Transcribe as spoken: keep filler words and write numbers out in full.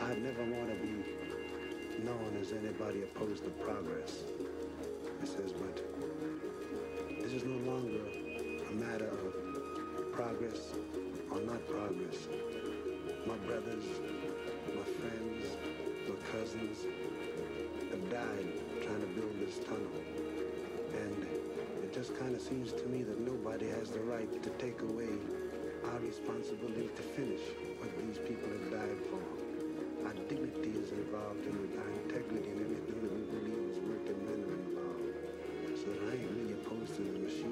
I never want to be known as anybody opposed to progress. It says, but this is no longer a matter of progress or not progress. My brothers, my friends, my cousins have died trying to build this tunnel. And it just kind of seems to me that nobody has the right to take away our responsibility to finish what these people have died for. Our dignity is involved in it, our integrity and everything that we believe is worth and men are involved. So I ain't really opposed to the machine.